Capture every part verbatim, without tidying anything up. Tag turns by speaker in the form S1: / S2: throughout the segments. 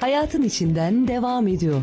S1: hayatın içinden devam ediyor.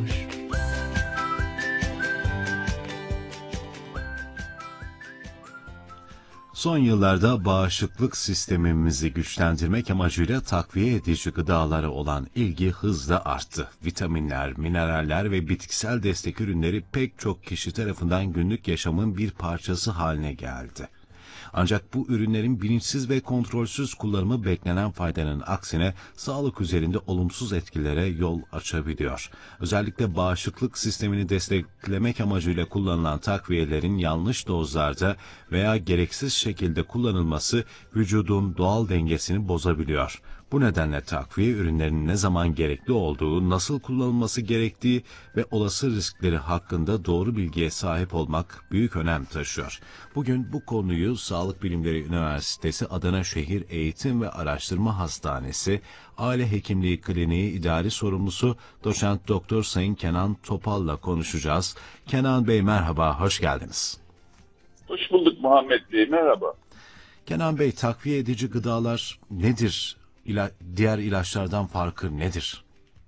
S2: Son yıllarda bağışıklık sistemimizi güçlendirmek amacıyla takviye edici gıdalara olan ilgi hızla arttı. Vitaminler, mineraller ve bitkisel destek ürünleri pek çok kişi tarafından günlük yaşamın bir parçası haline geldi. Ancak bu ürünlerin bilinçsiz ve kontrolsüz kullanımı beklenen faydanın aksine sağlık üzerinde olumsuz etkilere yol açabiliyor. Özellikle bağışıklık sistemini desteklemek amacıyla kullanılan takviyelerin yanlış dozlarda veya gereksiz şekilde kullanılması vücudun doğal dengesini bozabiliyor. Bu nedenle takviye ürünlerinin ne zaman gerekli olduğu, nasıl kullanılması gerektiği ve olası riskleri hakkında doğru bilgiye sahip olmak büyük önem taşıyor. Bugün bu konuyu Sağlık Bilimleri Üniversitesi Adana Şehir Eğitim ve Araştırma Hastanesi Aile Hekimliği Kliniği İdari Sorumlusu Doçent Doktor Sayın Kenan Topal'la konuşacağız. Kenan Bey merhaba, hoş geldiniz.
S3: Hoş bulduk Muhammed Bey, merhaba.
S2: Kenan Bey, takviye edici gıdalar nedir? İla, diğer ilaçlardan farkı nedir?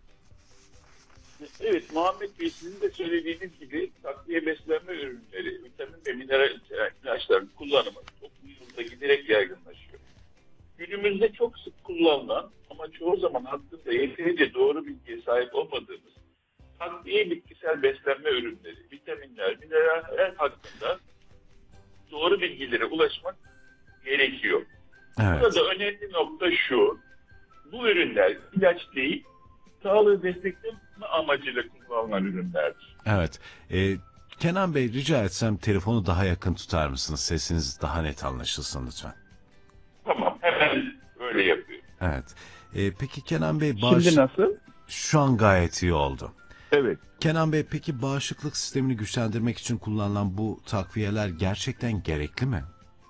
S3: Evet Muhammed Bey, sizin de söylediğiniz gibi takviye beslenme ürünleri, vitamin ve mineral ilaçların kullanımı toplumumuzda giderek yaygınlaşıyor. Günümüzde çok sık kullanılan ama çoğu zaman hakkında yeterince doğru bilgiye sahip olmadığımız takviye bitkisel beslenme ürünleri, vitaminler, mineraller hakkında doğru bilgilere ulaşmak gerekiyor.
S2: Evet.
S3: Burada önemli nokta şu, bu ürünler ilaç değil, sağlığı destekleme amacıyla kullanılan ürünlerdir.
S2: Evet. Ee, Kenan Bey, rica etsem telefonu daha yakın tutar mısınız? Sesiniz daha net anlaşılsın lütfen.
S3: Tamam, hemen öyle yapıyorum.
S2: Evet. Ee, peki Kenan Bey, bağış...
S3: Şimdi nasıl?
S2: Şu an gayet iyi oldu.
S3: Evet.
S2: Kenan Bey, peki bağışıklık sistemini güçlendirmek için kullanılan bu takviyeler gerçekten gerekli mi?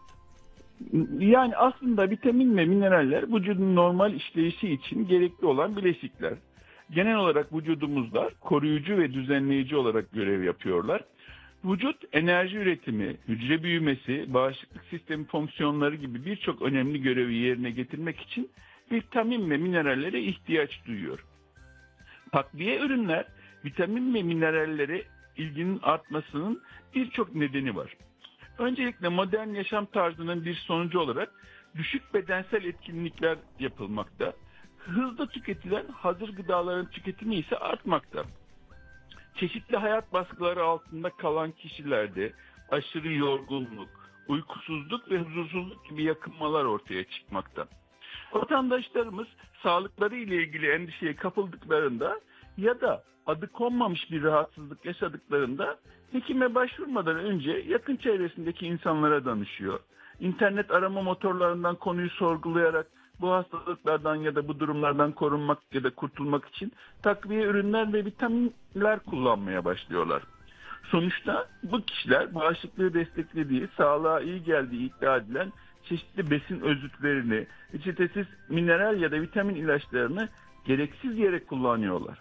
S4: Yani aslında vitamin ve mineraller vücudun normal işleyişi için gerekli olan bileşikler. Genel olarak vücudumuzda koruyucu ve düzenleyici olarak görev yapıyorlar. Vücut enerji üretimi, hücre büyümesi, bağışıklık sistemi fonksiyonları gibi birçok önemli görevi yerine getirmek için vitamin ve minerallere ihtiyaç duyuyor. Takviye ürünler vitamin ve minerallere ilginin artmasının birçok nedeni var. Öncelikle modern yaşam tarzının bir sonucu olarak düşük bedensel etkinlikler yapılmakta. Hızlı tüketilen hazır gıdaların tüketimi ise artmakta. Çeşitli hayat baskıları altında kalan kişilerde aşırı yorgunluk, uykusuzluk ve huzursuzluk gibi yakınmalar ortaya çıkmakta. Vatandaşlarımız sağlıkları ile ilgili endişeye kapıldıklarında ya da adı konmamış bir rahatsızlık yaşadıklarında hekime başvurmadan önce yakın çevresindeki insanlara danışıyor. İnternet arama motorlarından konuyu sorgulayarak bu hastalıklardan ya da bu durumlardan korunmak ya da kurtulmak için takviye ürünler ve vitaminler kullanmaya başlıyorlar. Sonuçta bu kişiler bağışıklığı desteklediği, sağlığa iyi geldiği iddia edilen çeşitli besin özütlerini, reçetesiz mineral ya da vitamin ilaçlarını gereksiz yere kullanıyorlar.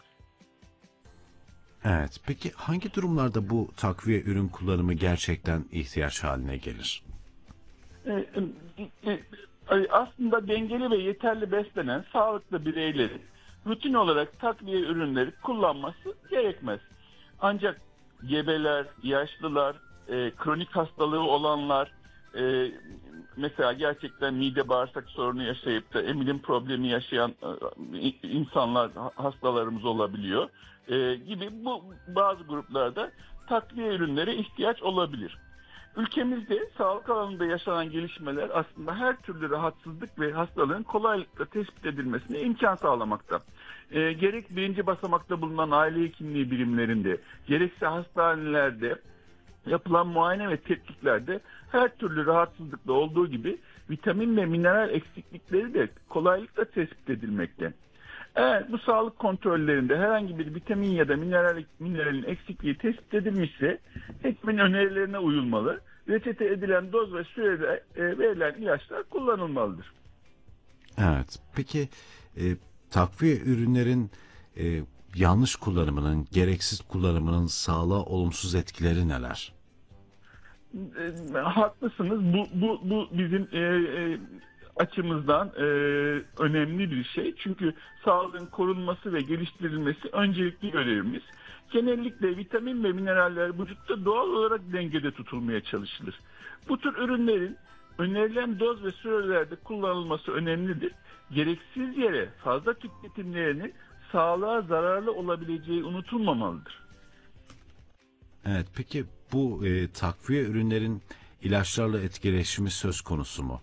S2: Evet. Peki hangi durumlarda bu takviye ürün kullanımı gerçekten ihtiyaç haline gelir?
S4: Ee, e, e, aslında dengeli ve yeterli beslenen sağlıklı bireylerin rutin olarak takviye ürünleri kullanması gerekmez. Ancak gebeler, yaşlılar, e, kronik hastalığı olanlar, e, mesela gerçekten mide bağırsak sorunu yaşayıp da emilim problemi yaşayan e, insanlar, hastalarımız olabiliyor. E, gibi bu bazı gruplarda takviye ürünlere ihtiyaç olabilir. Ülkemizde sağlık alanında yaşanan gelişmeler aslında her türlü rahatsızlık ve hastalığın kolaylıkla tespit edilmesine imkan sağlamakta. E, gerek birinci basamakta bulunan aile hekimliği birimlerinde, gerekse hastanelerde yapılan muayene ve tetkiklerde her türlü rahatsızlıkta olduğu gibi vitamin ve mineral eksiklikleri de kolaylıkla tespit edilmekte. Eğer bu sağlık kontrollerinde herhangi bir vitamin ya da mineral, mineralin eksikliği tespit edilmişse hekimin önerilerine uyulmalı, reçete edilen doz ve sürede e, verilen ilaçlar kullanılmalıdır.
S2: Evet. Peki e, takviye ürünlerin e, yanlış kullanımının, gereksiz kullanımının sağlığa olumsuz etkileri neler?
S4: E, haklısınız. Bu, bu, bu bizim e, e, açımızdan e, önemli bir şey. Çünkü sağlığın korunması ve geliştirilmesi öncelikli görevimiz. Genellikle vitamin ve mineraller vücutta doğal olarak dengede tutulmaya çalışılır. Bu tür ürünlerin önerilen doz ve sürelerde kullanılması önemlidir. Gereksiz yere fazla tüketimlerinin sağlığa zararlı olabileceği unutulmamalıdır.
S2: Evet, peki bu e, takviye ürünlerin ilaçlarla etkileşimi söz konusu mu?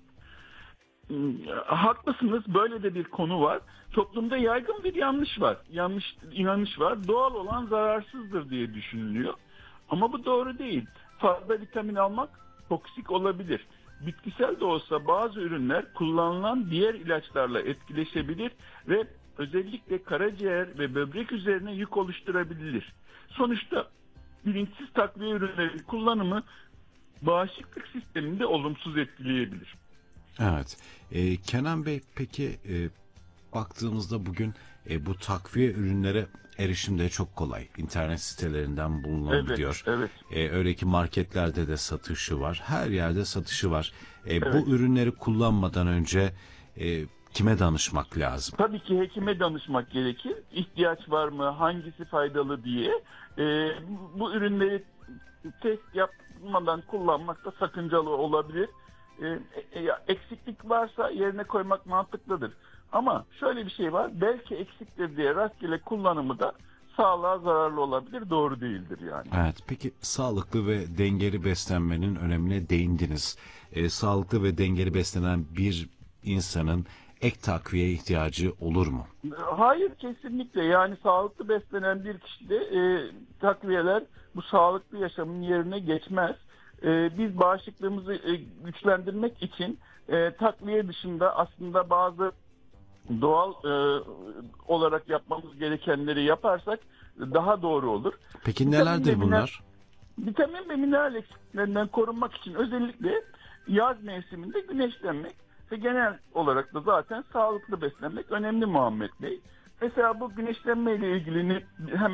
S4: Haklısınız, böyle de bir konu var. Toplumda yaygın bir yanlış var. Yanlış inanış var. Doğal olan zararsızdır diye düşünülüyor. Ama bu doğru değil. Fazla vitamin almak toksik olabilir. Bitkisel de olsa bazı ürünler kullanılan diğer ilaçlarla etkileşebilir ve özellikle karaciğer ve böbrek üzerine yük oluşturabilir. Sonuçta bilinçsiz takviye ürünlerinin kullanımı bağışıklık sistemini de olumsuz etkileyebilir.
S2: Evet. E, Kenan Bey, peki e, baktığımızda bugün e, bu takviye ürünlere erişim de çok kolay. İnternet sitelerinden bulunabiliyor.
S4: Evet, evet.
S2: E, öyle ki marketlerde de satışı var. Her yerde satışı var. E,
S4: Evet.
S2: Bu ürünleri kullanmadan önce e, kime danışmak lazım?
S4: Tabii ki hekime danışmak gerekir. İhtiyaç var mı, hangisi faydalı diye. Ee, bu ürünleri test yapmadan kullanmak da sakıncalı olabilir. Ee, eksiklik varsa yerine koymak mantıklıdır. Ama şöyle bir şey var, belki eksiktir diye rastgele kullanımı da sağlığa zararlı olabilir, doğru değildir yani.
S2: Evet, peki sağlıklı ve dengeli beslenmenin önemine değindiniz. E, sağlıklı ve dengeli beslenen bir insanın ek takviye ihtiyacı olur mu?
S4: Hayır, kesinlikle. Yani sağlıklı beslenen bir kişide e, takviyeler bu sağlıklı yaşamın yerine geçmez. E, biz bağışıklığımızı e, güçlendirmek için e, takviye dışında aslında bazı doğal e, olarak yapmamız gerekenleri yaparsak daha doğru olur.
S2: Peki
S4: Vitamin
S2: nelerdir
S4: ve
S2: bunlar?
S4: Vitamin ve mineral eksikliklerinden korunmak için özellikle yaz mevsiminde güneşlenmek ve genel olarak da zaten sağlıklı beslenmek önemli Muhammed Bey. Mesela bu güneşlenme ile ilgili hemen